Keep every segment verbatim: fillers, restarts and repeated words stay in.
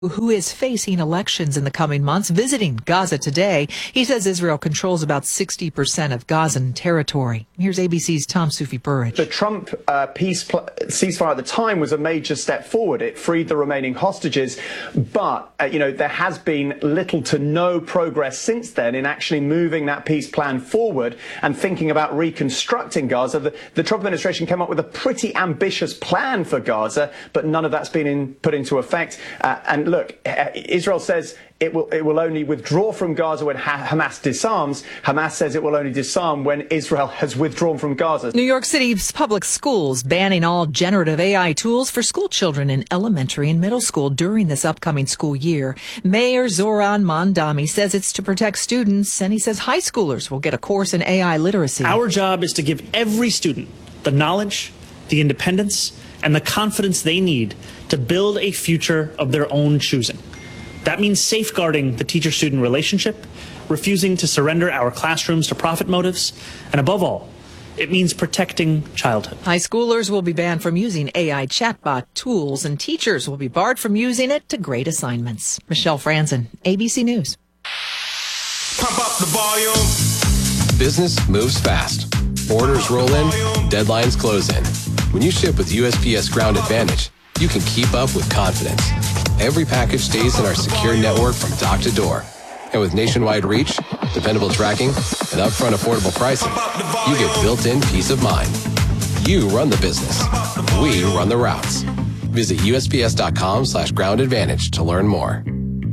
who is facing elections in the coming months, visiting Gaza today. He says Israel controls about sixty percent of Gazan territory. Here's A B C's Tom Sufi Burridge. The Trump uh, peace pl- ceasefire at the time was a major step forward. It freed the remaining hostages, but uh, you know there has been little to no progress since then in actually moving that peace plan forward and thinking about reconstructing Gaza. The, the Trump administration came up with a pretty ambitious plan for Gaza, but none of that's been in, put into effect. Uh, and Look, Israel says it will it will only withdraw from Gaza when ha- Hamas disarms. Hamas says it will only disarm when Israel has withdrawn from Gaza. New York City's public schools banning all generative A I tools for school children in elementary and middle school during this upcoming school year. Mayor Zoran Mondami says it's to protect students, and he says high schoolers will get a course in A I literacy. Our job is to give every student the knowledge, the independence, and the confidence they need to build a future of their own choosing. That means safeguarding the teacher-student relationship, refusing to surrender our classrooms to profit motives, and above all, it means protecting childhood. High schoolers will be banned from using A I chatbot tools, and teachers will be barred from using it to grade assignments. Michelle Franzen, A B C News. Pump up the volume. Business moves fast. Orders roll in, deadlines close in. When you ship with U S P S Ground Advantage, you can keep up with confidence. Every package stays in our secure network from dock to door. And with nationwide reach, dependable tracking, and upfront affordable pricing, you get built-in peace of mind. You run the business. We run the routes. Visit U S P S dot com slash ground advantage to learn more.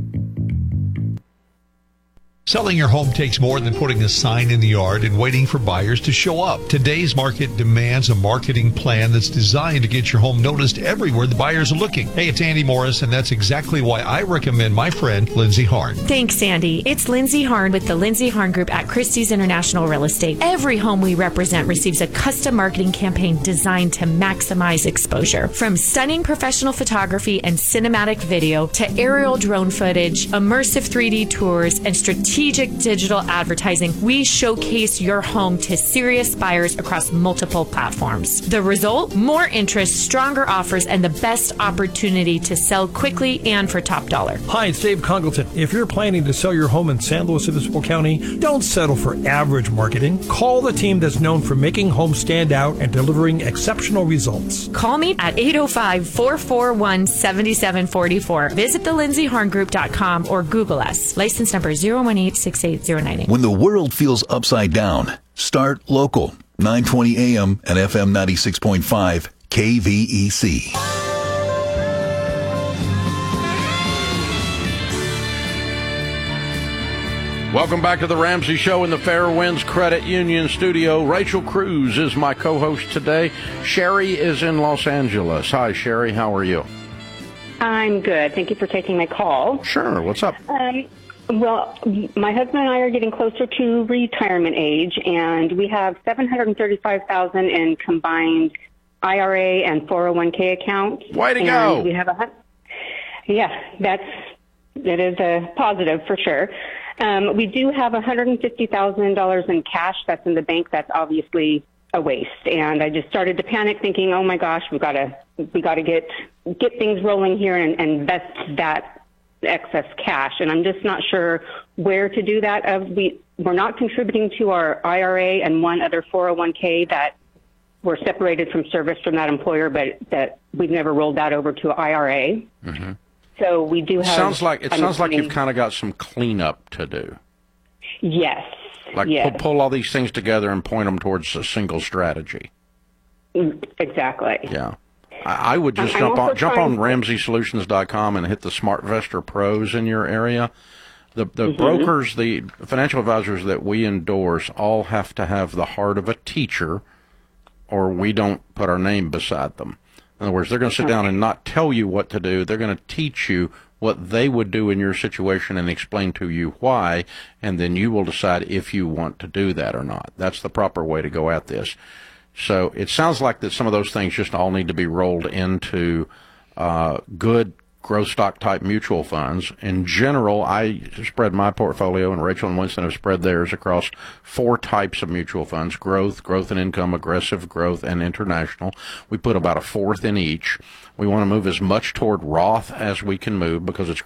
Selling your home takes more than putting a sign in the yard and waiting for buyers to show up. Today's market demands a marketing plan that's designed to get your home noticed everywhere the buyers are looking. Hey, it's Andy Morris, and that's exactly why I recommend my friend Lindsay Harn. Thanks, Andy. It's Lindsay Harn with the Lindsay Harn Group at Christie's International Real Estate. Every home we represent receives a custom marketing campaign designed to maximize exposure. From stunning professional photography and cinematic video to aerial drone footage, immersive three D tours, and strategic Strategic digital advertising, we showcase your home to serious buyers across multiple platforms. The result? More interest, stronger offers, and the best opportunity to sell quickly and for top dollar. Hi, it's Dave Congleton. If you're planning to sell your home in San Luis Obispo County, don't settle for average marketing. Call the team that's known for making homes stand out and delivering exceptional results. Call me at eight oh five, four four one, seven seven four four. Visit the lindsay harn group dot com or Google us. License number zero one eight six eight zero nine eight. When the world feels upside down, start local. nine twenty A M and F M ninety-six point five K V E C. Welcome back to the Ramsey Show in the Fairwinds Credit Union studio. Rachel Cruz is my co-host today. Sherry is in Los Angeles. Hi, Sherry. How are you? I'm good. Thank you for taking my call. Sure. What's up? Um, well, my husband and I are getting closer to retirement age, and we have seven hundred thirty-five thousand dollars in combined I R A and four oh one k accounts. Way to and go! We have a, yeah, that's that is a positive for sure. Um, we do have one hundred fifty thousand dollars in cash that's in the bank. That's obviously a waste, and I just started to panic, thinking, "Oh my gosh, we gotta we gotta get get things rolling here and, and invest that excess cash." And I'm just not sure where to do that. Of we we're not contributing to our I R A and one other four oh one k that we're separated from service from that employer, but that we've never rolled that over to I R A. Mm-hmm. So we do have. Sounds like it I'm sounds like assuming, you've kind of got some cleanup to do. Yes. Like yes. pull, pull all these things together and point them towards a single strategy. Exactly. Yeah. I, I would just I'm jump on jump on to... Ramsey Solutions dot com and hit the SmartVestor Pros in your area. The the Mm-hmm. brokers, the financial advisors that we endorse all have to have the heart of a teacher, or we don't put our name beside them. In other words, they're going to sit okay. down and not tell you what to do. They're going to teach you what they would do in your situation and explain to you why, and then you will decide if you want to do that or not. That's the proper way to go at this. So it sounds like that some of those things just all need to be rolled into uh, good growth stock type mutual funds. In general, I spread my portfolio, and Rachel and Winston have spread theirs across four types of mutual funds: growth, growth and income, aggressive growth, and international. We put about a fourth in each. We want to move as much toward Roth as we can move because it's